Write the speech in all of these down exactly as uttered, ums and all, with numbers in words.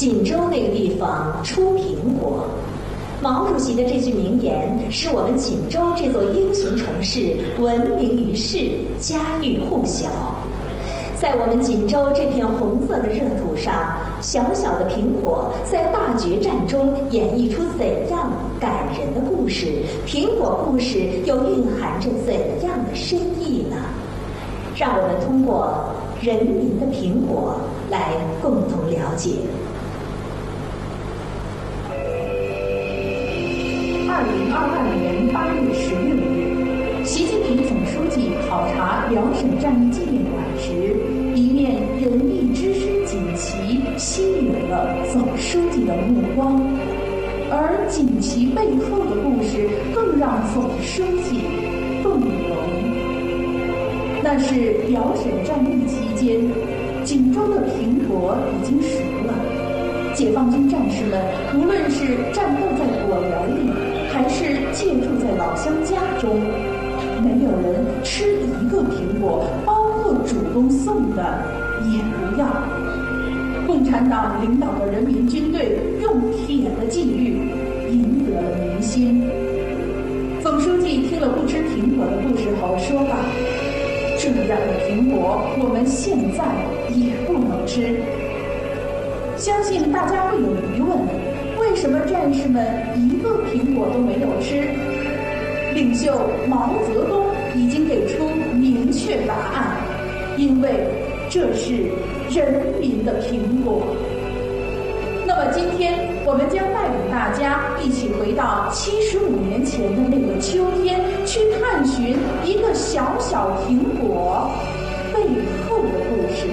锦州那个地方出苹果。毛主席的这句名言使我们锦州这座英雄城市闻名于世，家喻户晓。在我们锦州这片红色的热土上，小小的苹果在大决战中演绎出怎样感人的故事？苹果故事又蕴含着怎样的深意呢？让我们通过人民的苹果来共同了解。 二零二二年八月十六日，习近平总书记考察辽沈战役纪念馆时，一面人艺之师锦旗吸引了总书记的目光，而锦旗背后的故事更让总书记动容。那是辽沈战役期间，锦州的苹果已经熟了。解放军战士们无论是战斗在果园里，还是借住在老乡家中，没有人吃一个苹果，包括主动送的也不要。共产党领导的人民军队用铁的纪律赢得了民心。总书记听了不吃苹果的故事后说道：“这样的苹果我们现在也不能吃。”相信大家会有疑问，为什么战士们一个苹果都没有吃？领袖毛泽东已经给出明确答案，因为这是人民的苹果。那么今天我们将带领大家一起回到七十五年前的那个秋天，去探寻一个小小苹果背后的故事。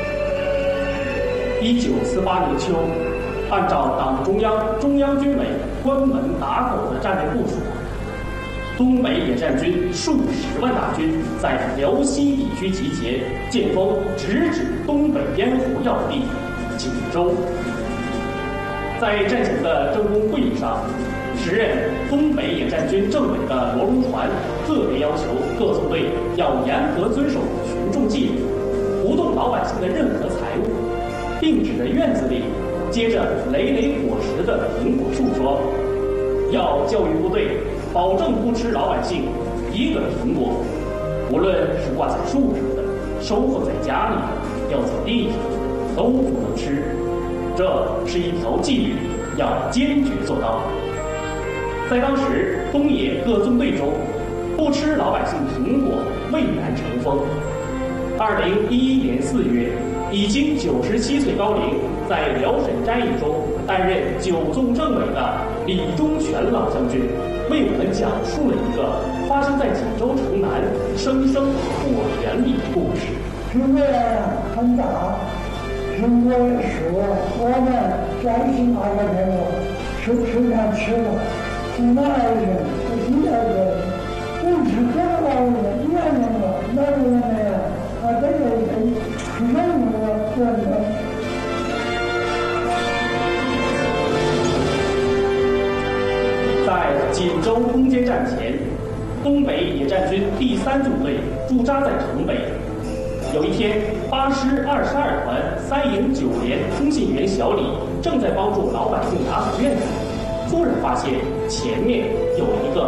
一九四八年秋，按照党中央、中央军委关门打狗的战略部署，东北野战军数十万大军在辽西地区集结，剑锋直指东北咽喉要地锦州。在战前的政工会议上，时任东北野战军政委的罗荣传特别要求各纵队要严格遵守群众纪律，不动老百姓的任何财物，并指着院子里结着累累果实的苹果树说，要教育部队保证不吃老百姓一个苹果，无论是挂在树上的、收获在家里的、掉在地上的，都不能吃。这是一条纪律，要坚决做到。在当时东野各纵队中，不吃老百姓苹果蔚然成风。二零一一年四月，已经九十七岁高龄，在辽沈战役中担任九纵政委的李忠全老将军，为我们讲述了一个发生在锦州城南生生果园里的故事。 苹果很大，苹果树我们专心那个苹果是吃上吃了，从哪来的？是第二个，不是这个老人，年龄了，哪个人没有？啊，这个人是任何人的。 在锦州攻坚战前，东北野战军第三纵队驻扎在城北。有一天，八师二十二团三营九连通信员小李正在帮助老百姓打扫院子，突然发现前面有一个